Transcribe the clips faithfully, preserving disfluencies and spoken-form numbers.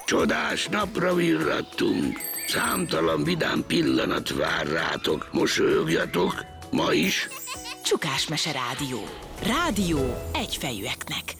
Csodás napra virrattunk. Számtalan vidám pillanat vár rátok. Mosolyogjatok, ma is. Csukásmese Rádió. Rádió egyfejűeknek.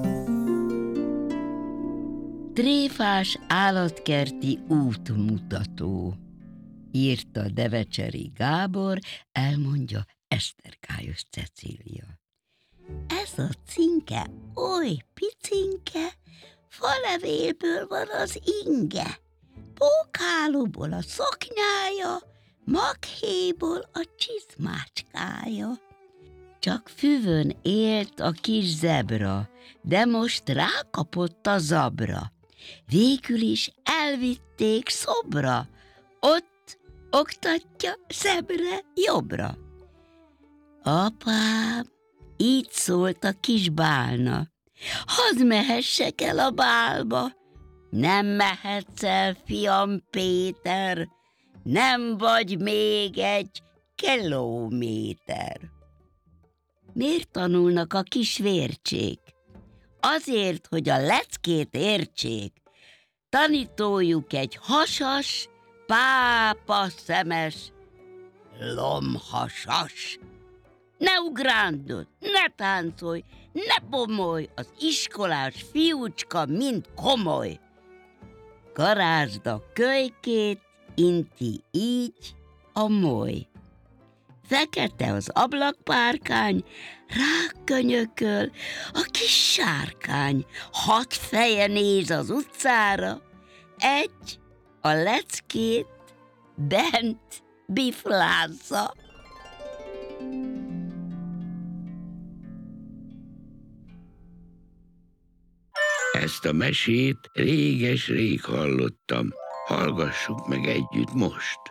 Tréfás állatkerti útmutató. Írta Devecseri Gábor, elmondja Esztergályos Cecília. Ez a cinke oly picinke, falevélből van az inge, pókhálóból a szoknyája, maghéjból a csizmácskája. Csak füvön élt a kis zebra, de most rákapott a zabra. Végül is elvitték szobra, ott oktatja zebre jobbra. Apám, így szólt a kis bálna, hadd mehessek el a bálba. Nem mehetsz el, fiam Péter, nem vagy még egy kilométer. Miért tanulnak a kis vércsék? Azért, hogy a leckét értsék. Tanítójuk egy hasas, pápa szemes, lomhasas. Ne ugrándod, ne táncolj, ne pomolj, az iskolás fiúcska mind komoly. Garázd a kölykét, inti így a moly. Fekete az ablakpárkány, rákönyököl a kis sárkány. Hat feje néz az utcára, egy a leckét bent biflázza. Ezt a mesét réges-rég hallottam. Hallgassuk meg együtt most.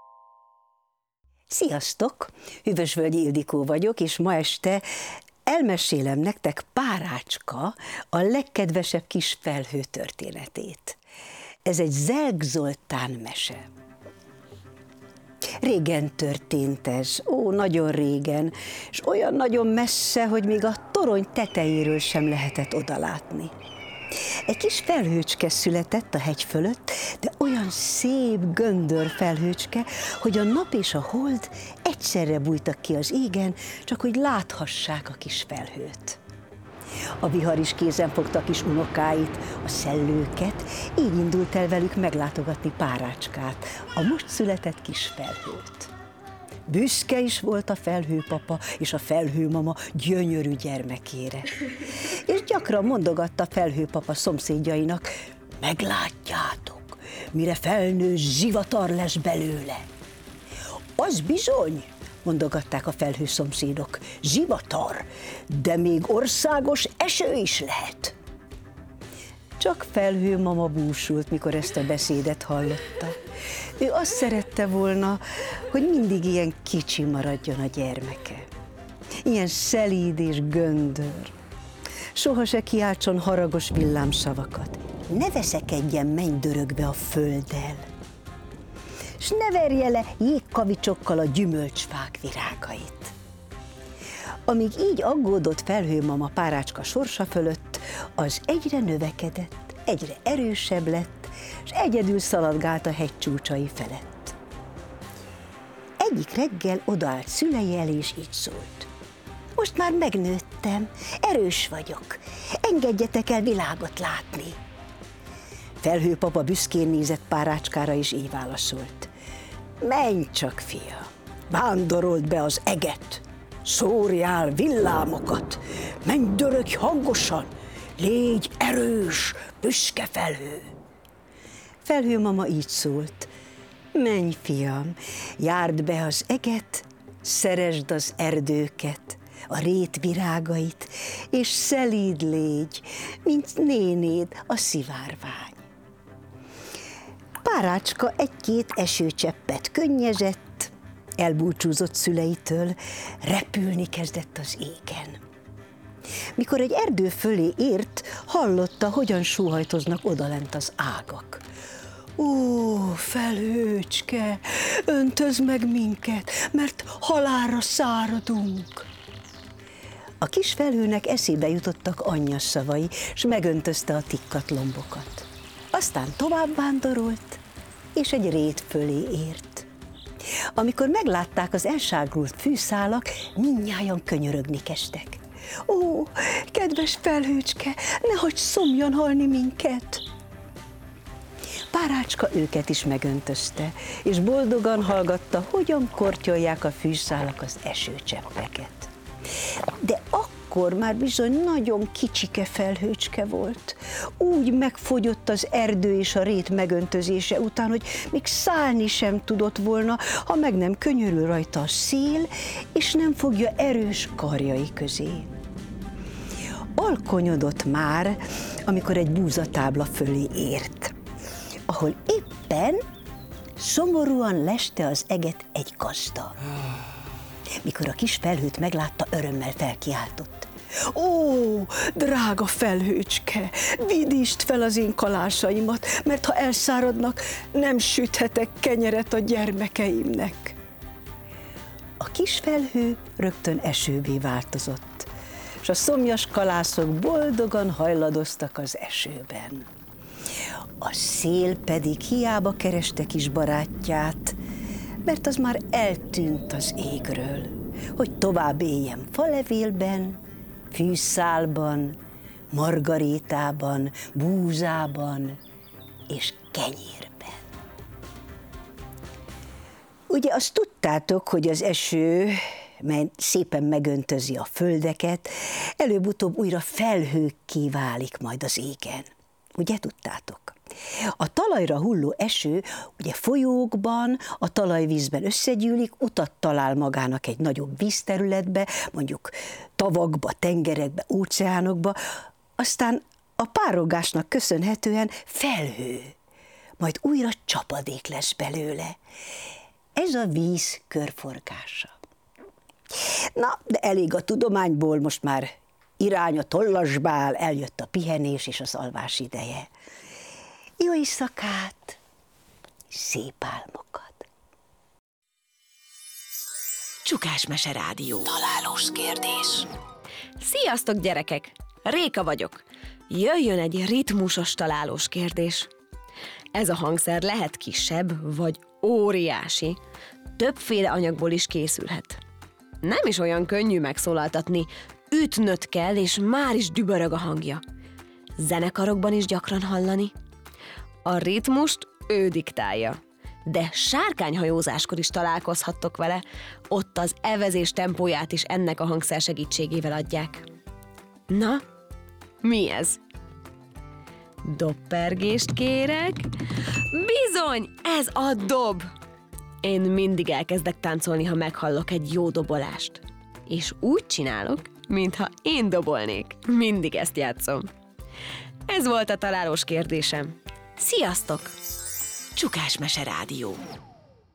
Sziasztok! Hűvösvölgyi Ildikó vagyok, és ma este elmesélem nektek Párácska, a legkedvesebb kis felhő történetét. Ez egy Zelk Zoltán mese. Régen történt ez, ó, nagyon régen, és olyan nagyon messze, hogy még a torony tetejéről sem lehetett odalátni. Egy kis felhőcske született a hegy fölött, de olyan szép göndör felhőcske, hogy a nap és a hold egyszerre bújtak ki az égen, csak hogy láthassák a kis felhőt. A vihar is kézen fogta a kis unokáit, a szellőket, így indult el velük meglátogatni Párácskát, a most született kis felhőt. Büszke is volt a felhőpapa és a felhőmama gyönyörű gyermekére. És gyakran mondogatta felhőpapa szomszédjainak, meglátjátok, mire felnő, zsivatar lesz belőle. Az bizony, mondogatták a felhő szomszédok, zsivatar, de még országos eső is lehet. Csak felhőmama búsult, mikor ezt a beszédet hallotta. Ő azt szerette volna, hogy mindig ilyen kicsi maradjon a gyermeke. Ilyen szelíd és göndör. Soha se kiáltson haragos villámszavakat. Ne veszekedjen mennydörögbe a földdel. S ne verje le jégkavicsokkal a gyümölcsfák virágait. Amíg így aggódott felhőmama Párácska sorsa fölött, az egyre növekedett, egyre erősebb lett, és egyedül szaladgált a hegy csúcsai felett. Egyik reggel odaállt szülei elé, és így szólt. Most már megnőttem, erős vagyok, engedjetek el világot látni. Felhőpapa büszkén nézett Párácskára, és így válaszolt. Menj csak, fia, vándorold be az eget, szórjál villámokat, menj, dörögj hangosan, légy erős, büszke felhő. Felhőmama így szólt. Menj, fiam, járd be az eget, szeresd az erdőket, a rét virágait, és szelíd légy, mint nénéd a szivárvány. Párácska egy-két esőcseppet könnyezett, elbúcsúzott szüleitől, repülni kezdett az égen. Mikor egy erdő fölé ért, hallotta, hogyan sóhajtoznak odalent az ágak. Ó, felhőcske, öntöz meg minket, mert halálra száradunk. A kis felhőnek eszébe jutottak anyja szavai, s megöntözte a tikkat lombokat. Aztán tovább vándorolt, és egy rét fölé ért. Amikor meglátták az elságult fűszálak, mindnyájan könyörögni kezdtek. Ó, kedves felhőcske, ne hagyj szomjan halni minket! Párácska őket is megöntözte, és boldogan hallgatta, hogyan kortyolják a fűszálak az esőcseppeket. De akkor már bizony nagyon kicsike felhőcske volt. Úgy megfogyott az erdő és a rét megöntözése után, hogy még szállni sem tudott volna, ha meg nem könyörül rajta a szél, és nem fogja erős karjai közé. Alkonyodott már, amikor egy búzatábla fölé ért, ahol éppen szomorúan leste az eget egy gazda. Mikor a kis felhőt meglátta, örömmel felkiáltott. Ó, drága felhőcske, vidítsd fel az én kalásaimat, mert ha elszáradnak, nem süthetek kenyeret a gyermekeimnek. A kis felhő rögtön esővé változott, és a szomjas kalászok boldogan hajladoztak az esőben. A szél pedig hiába kereste kis barátját, mert az már eltűnt az égről, hogy tovább éljen falevélben, fűszálban, margarétában, búzában és kenyérben. Ugye azt tudtátok, hogy az eső, mely szépen megöntözi a földeket, előbb-utóbb újra felhőkké válik majd az égen. Ugye tudtátok? A talajra hulló eső ugye folyókban, a talajvízben összegyűlik, utat talál magának egy nagyobb vízterületbe, mondjuk tavakba, tengerekbe, óceánokba, aztán a párolgásnak köszönhetően felhő, majd újra csapadék lesz belőle. Ez a víz körforgása. Na, de elég a tudományból, most már irány a tollasbál, eljött a pihenés és az alvás ideje. Jó éjszakát, szép álmokat! Csukásmese Rádió. Találós kérdés. Sziasztok, gyerekek! Réka vagyok. Jöjjön egy ritmusos találós kérdés. Ez a hangszer lehet kisebb, vagy óriási. Többféle anyagból is készülhet. Nem is olyan könnyű megszólaltatni. Ütnöd kell, és már is dübörög a hangja. Zenekarokban is gyakran hallani. A ritmust ő diktálja, de sárkányhajózáskor is találkozhattok vele, ott az evezés tempóját is ennek a hangszer segítségével adják. Na, mi ez? Dobpergést kérek? Bizony, ez a dob! Én mindig elkezdek táncolni, ha meghallok egy jó dobolást. És úgy csinálok, mintha én dobolnék. Mindig ezt játszom. Ez volt a találós kérdésem. Sziasztok! Csukásmese Rádió.